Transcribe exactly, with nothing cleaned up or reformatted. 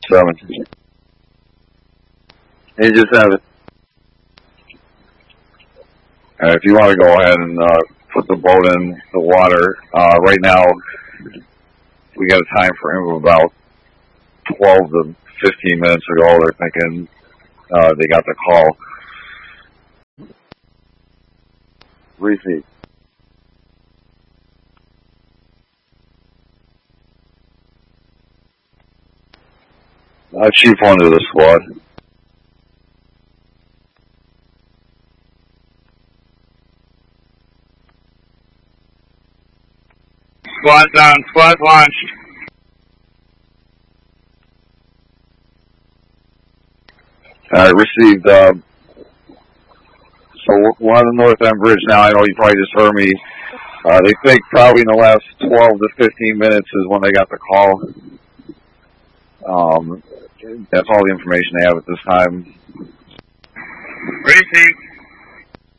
seven. Engine seven. Uh, if you want to go ahead and uh, put the boat in the water, uh, right now we got a time frame of about twelve to fifteen minutes ago. They're thinking uh, they got the call. Receive. Uh, Chief one to the squad. Squad down, squad launched. I received, uh, so we're on the North End Bridge now. I know you probably just heard me. Uh, they think probably in the last twelve to fifteen minutes is when they got the call. Um, that's all the information they have at this time. Receive.